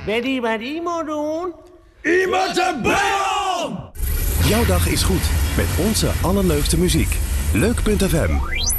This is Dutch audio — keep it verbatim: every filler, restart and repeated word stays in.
Weet je wat iemand doen? Iemand een bel! Jouw dag is goed met onze allerleukste muziek. Leuk punt f m